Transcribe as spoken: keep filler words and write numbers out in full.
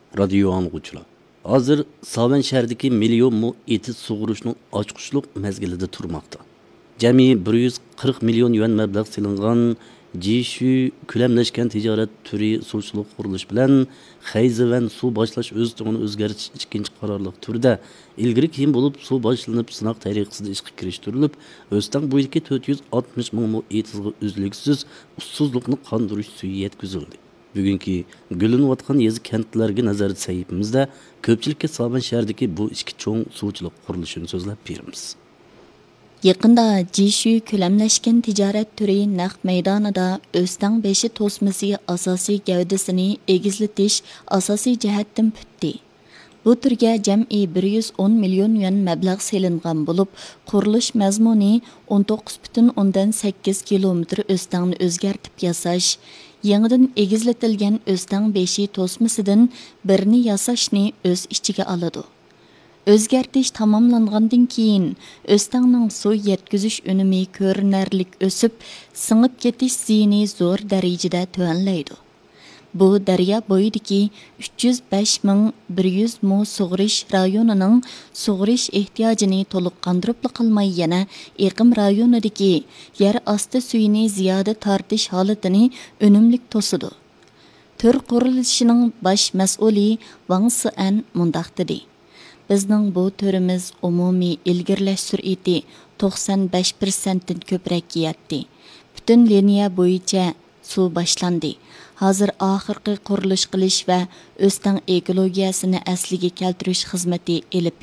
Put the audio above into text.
radio anğuçular. Hazır Savan şəhərdəki milyon mu eti sug'urishning ochqishliq mezgilida turmoqda. Jami bir yuz qirq million yuan mablag' silingan Jishu ko'lamlashgan tijorat turi suvchilik qurilish bilan Xayzivan suv boshlash o'z to'g'ini o'zgartirish ikkinchi qarorliq turda ilgari keyin bo'lib suv boshlanib sinaq tariqasida ishga kirishtirilib, O'stan bo'yidagi to'rt yuz oltmish ming mu etizga uzluksiz ussuzlikni qondirish suyi yetkazildi. Bugungi gülünüvatqan yezi kentlarga nazar sayıpımızda köpçülükке Savan şəhərdəki bu iki çoğun suvçuluq qurilishini so'zlab beramiz. Yaqında Jishu ko'lamlashgan tijorat turi naq maydonida O'stan beshi to'smasi asosiy gavdasini egizlatish asosiy jihatdan putdi. Bu turga jam'i bir yuz o'n million yuan mablag' selingan bo'lib, qurilish mazmuni o'n to'qqiz butun o'ndan sakkiz kilometr O'stanni o'zgartib yasash, yangidan egizlatilgan O'stan beshi to'smasidan birini yasashni o'z ichiga oladi. O'zgartish tamomlangandan keyin O'stanning suv yetkazish unumi ko'rinarlik o'sib, singib ketish ziyini zo'r darajada tuvanlaydi. Bu daryo bo'yidagi uch yuz besh ming bir yuz mu sug'urish rayonining sug'urish ehtiyojini to'liq qondirib qolmay yana iqim rayonidagi yer osti suyini ziyoda tortish holatini unumlik to'sidi. Tur qurilishining bosh mas'uli Wang Sian mundaq dedi. Bizning bu turimiz umumiy ilgirlash sur'ati to'qson besh foiz dan ko'proq yetdi. Butun liniya bo'yicha suv boshlandi. Hozir oxirgi qurilish qilish va O'stan ekologiyasini asliga keltirish xizmati elib